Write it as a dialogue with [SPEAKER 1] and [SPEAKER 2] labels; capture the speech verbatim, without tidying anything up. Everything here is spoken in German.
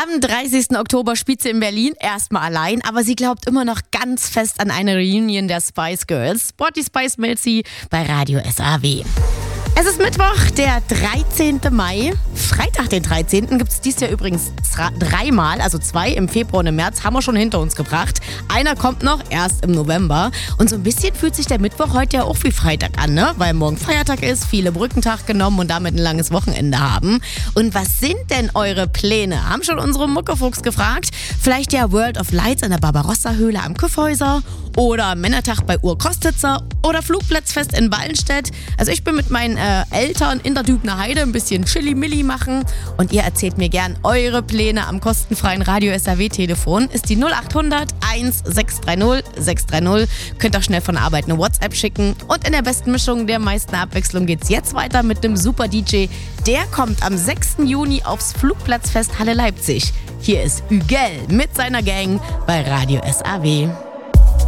[SPEAKER 1] Am dreißigsten Oktober spielt sie in Berlin, erstmal allein, aber sie glaubt immer noch ganz fest an eine Reunion der Spice Girls. Sporty Spice meldet sie bei Radio S A W. Es ist Mittwoch, der dreizehnten Mai. Freitag, den dreizehnten gibt es dieses Jahr übrigens dreimal, also zwei im Februar und im März, haben wir schon hinter uns gebracht. Einer kommt noch, erst im November. Und so ein bisschen fühlt sich der Mittwoch heute ja auch wie Freitag an, ne? Weil morgen Feiertag ist, viele Brückentag genommen und damit ein langes Wochenende haben. Und was sind denn eure Pläne? Haben schon unsere Muckefuchs gefragt. Vielleicht ja World of Lights in der Barbarossa-Höhle am Kyffhäuser oder Männertag bei Urkostitzer oder Flugplatzfest in Wallenstedt. Also ich bin mit meinen äh, Eltern in der Dübner Heide ein bisschen Chili-Milli machen und ihr erzählt mir gern eure Pläne am kostenfreien Radio S A W-Telefon. Ist die null achthundert eins sechs drei null sechs drei null. Könnt auch schnell von der Arbeit eine WhatsApp schicken. Und in der besten Mischung der meisten Abwechslung geht's jetzt weiter mit dem Super D J. Der kommt am sechsten Juni aufs Flugplatzfest Halle Leipzig. Hier ist Ügel mit seiner Gang bei Radio S A W.